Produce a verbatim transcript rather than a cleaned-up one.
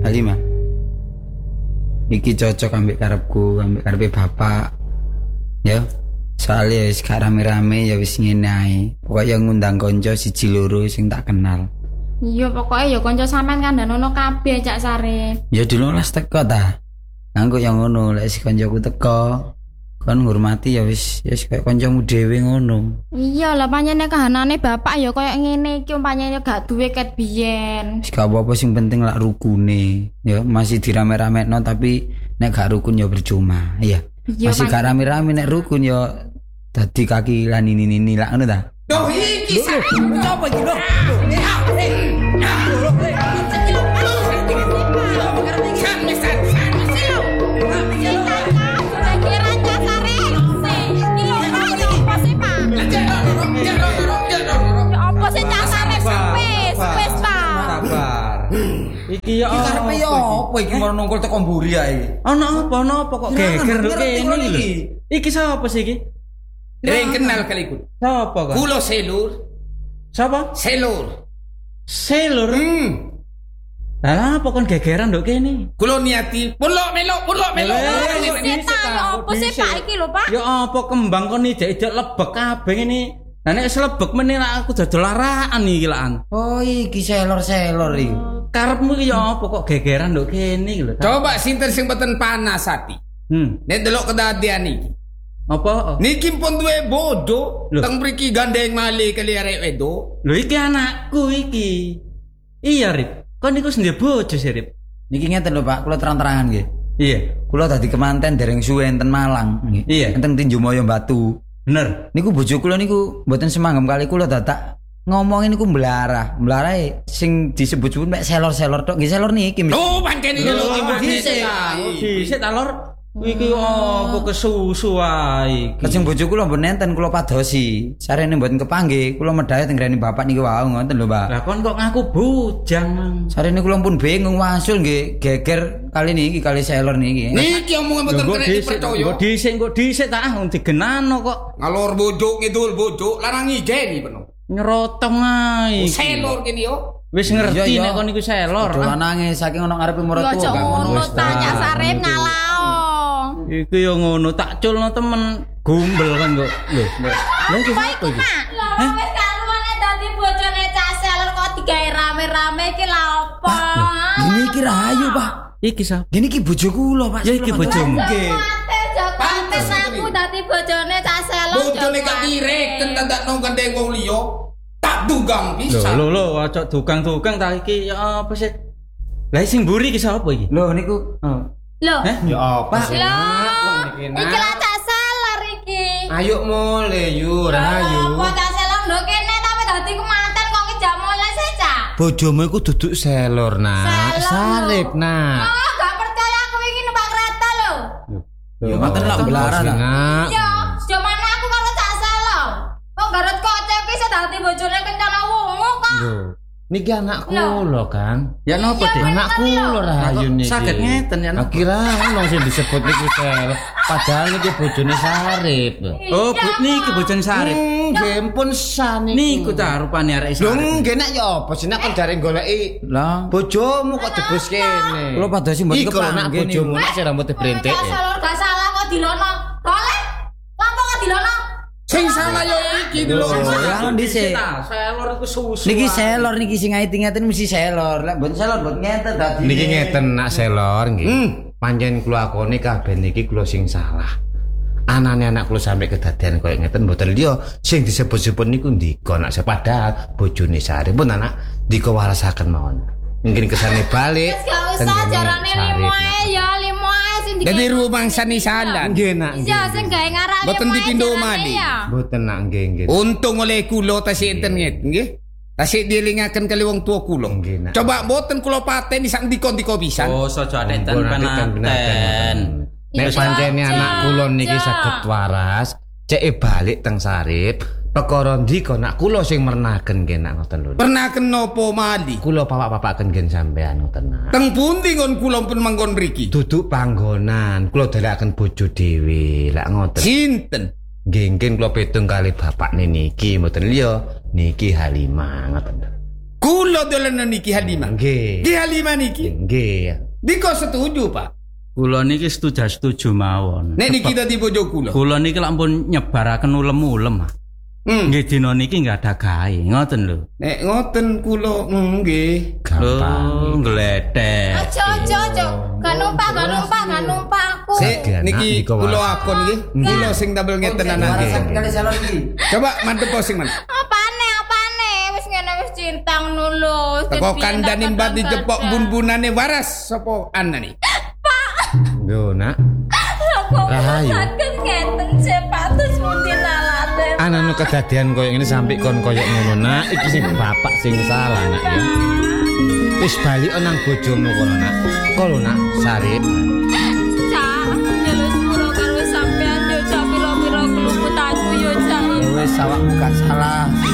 Halimah. Iki cocok ambek karepku, ambek karepe bapak. Ya. Soalnya wis gak rame-rame ya wis ngene ae. Pokoke ngundang kanca siji loro sing tak kenal. Iya pokoke ya kanca sampean kandhanono kabeh Cak Sarip. Ya dilolas teko ta. Nganggo yang ngono lek si kancaku teko. Kon ngurmati ya wis ya wis kaya kancamu dhewe ngono. Iya lah pancene kahanane bapak ya kaya ngene iki umpamane gak duwe ket biyen. Wis gak apa-apa sing penting lak rukune. Ya masih dirame-ramekno tapi nek gak rukun ya percuma. Iya. Masih gak rame-rame nek rukun ya dadi kaki lan ini-ini lak ngono ta. Loh iki sapa iki lho? Iki ya karepe ya apa iki mau nongkol teko mburi ae. Ana apa ana apa kok geger lho kene iki. Iki sapa sih iki? Reng kenal kali ku. Sapa kok? Kulo selur. Sapa? Selur. Selur. Hmm. Lah apa kon gegeran nduk kene? Kulo niati pulok melok pulok melok. Apa sih Pak iki lho Pak? Ya apa kembang kon ijek-ijek lebek kabeh ngene. Lah nek selebek meneh lak aku dodol laraan iki lakan. Oh iki selor-selor iki. Karepmu iki ya apa kok gegeran nduk kene iki lho. Coba sinten sing mboten panas ati. Hmm. Nek delok kedadian iki. Apa? Niki pun duwe bojo, teng mriki gandeng malih kali arek wedok. Lho iki anakku iki. Iya, Rip. Kon niku sendiri bojo sih, Rip. Niki ngeten lho Pak, kula terang-terangan nggih. Iya. Kula dadi kemanten dereng suwe enten Malang nggih. Iya. Enten Tinju Moyo Batu. Bener. Niku bojo kula niku mboten semanggem kali kula dadak ngomongin niku mblarah. Mblarahe sing disebut-sebut mek selor-selor tok. Nggih selor niki. Oh, pancen iki lho Dhisik. Dhisik ta, Lor? Iki apa kesusu wae iki. Lajeng bojo kula mboten nenten kula padosi. Sarene mboten kepanggih, kula medhahe teng ngrene bapak niki wau ngoten lho, Pak. Lah kon kok ngaku bujang, Mang. Sarene kula pun bingung wasul nggih geger kali niki kali selor niki. Niki omongan mboten kena dipercaya. Kok dhisik kok dhisik ta wong digenano kok. Ngalor bojo ngidul bojo larang ngijeni peno. Nyerotong ae. Selor kene yo. Wis ngerti nek kon niku selor. Dolanange saking ono ngarepe maratuwa gak ngono ta Cak Sarip ngalao. Iki yo ngono tak culno temen gumbel kan kok. Lho, lha iki apa iki? Lho wis karuane dadi bojone Cak Selor kok digawe rame-rame iki lha opo? Ini iki rahayu, Pak. Iki sapa? Gini iki bojo kula, Pak. Ya iki bojomu. Nggih. Pantes aku dadi bojone Cak Selor. Bojone gak direken tak nang gandeng wong liya. Tak dugang pisan. Lho lho ojo dugang-dugang ta iki ya apa sih? Lah sing mburi iki sapa iki? Lho niku. Lho. Ya apa sih? Lho. Iki lah Cak Selor iki. Ayo mule yu rahayu. Apa Cak Selor nduk kene tapi dadi kemanten kok iki jam mulai sih Cak. Bojomu iku duduk selor nak. Sarip nak. Oh, gak percaya aku iki numpak kereta lho. Ya maten lak belaran. Yo, jamane aku karo Cak Selor. Kok garut kocek iki sedati bojone kencana wungu kok. Niki anakku lho kan. Ya napa Dik? Anakku lho rahayu niki. Saged ngeten ya. Kira ono sing disebut niku sel. Padahal niki bojone Sarip. Oh, bu niki bojone Sarip. Nggih pun saniki. Niku ta rupane arek Lho Sarip. nggih nek ya apa sih nek kon jare goleki Lah, bojomu kok debus kene. kula padosi mboten Iku nak kepanggih bojomu nek sing rambutnya brentik. Cak Selor gak salah kok dilono. Golek. Lampu kok dilono. Sing salah yo iki lho. Ya dhisik. Selor iku susu. Niki selor niki sing ngait-ngaiten mesti selor. Lek mboten selor mboten ngeten dadi. Niki ngeten nak selor nggih. Pancen kula akoni kabeh niki kula sing salah. Anane anak kula sampe kedadian koyo ngeten mboten liya sing disebut-sebut niku ndika nak padahal bojone Sarip pun anak ndika warasaken mawon. Mungkin kesane balik. Wis gak usah jarane limo ae ya, limo ae sing dikene. Dadi rumang sanisalan. Nggih nak. Iya sing gawe ngarah limo. Boten dipindo malih. Mboten nak nggih nggih. Untung oleh kula tasih enten nggih, nggih. Tasih dielingaken kali wong tua kula. Nggih nak. Coba boten kula pateni sak ndika-ndika pisan. Oh, saja adeten penaten. Nek pancene anak kula niki saged waras, cek balik teng Sarip. Perkara ndika nak kula sing mernaken nggih nak ngoten lho. Pernah kenopo malih? Kula papak-papaken nggih sampean ngoten nak. Teng pundi ngon kula pun manggon mriki? Duduk panggonan, kula dalekaken bojo dhewe, lak ngoten. Sinten? Nggih nggih kula pitung kali bapak niki mboten liya, niki Halimah ngoten. Kula dolanan niki Halimah. Nggih. Nggih Halimah niki. Nggih. Dika setuju, Pak. Kula niki setuju-setuju mawon. Nek niki dadi bojo kula. Kula niki lampun nyebaraken ulem-ulem. Hmm. Nggih dina niki nggak ada gawe, ngoten lho. Nek ngoten kula nggih. Oh, ngledek. Aja aja aja. Gak numpak, gak numpak, gak numpak aku. Sik niki kula akon nggih. Kula sing tampil ngeten anak nggih. Coba mantep sing man. Apane apane wis ngene wis cinta ngono lho. Teko kandhane mbah dicepok bun-bunane waras sapa anane? Yo, Nak. Rahayu. Sakit ngeten sepatus mundi lalate. Anane kedadian koyo ngene sampe kon koyo ngono, Nak. Iki sing bapak sing salah, Nak ya. Wis balik nang bojomu kono, Nak. Kono, Nak, Sarip. Cak, nyelus pura karo sampean yo cak pira-pira kelumutanku yo cak. Wis awakmu gak salah.